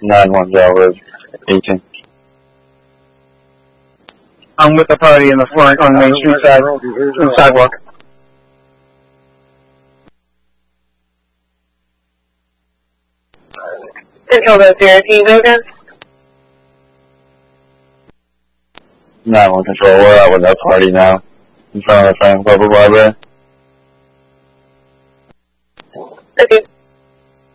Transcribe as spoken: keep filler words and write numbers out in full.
nine one zero with eighteen. I'm with the party in the front on Main Street side, on the sidewalk. Control those zero, can you go again? nine one control, we're out with that party now. In front of the Frank Public Library. Okay.